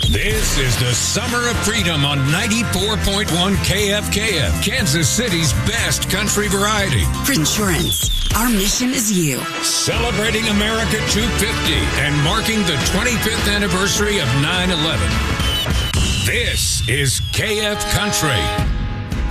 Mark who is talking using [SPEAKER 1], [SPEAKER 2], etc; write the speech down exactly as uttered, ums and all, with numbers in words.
[SPEAKER 1] This is the Summer of Freedom on ninety-four point one K F K F, Kansas City's best country variety.
[SPEAKER 2] For insurance, our mission is you.
[SPEAKER 1] Celebrating America two fifty and marking the twenty-fifth anniversary of nine eleven. This is K F Country.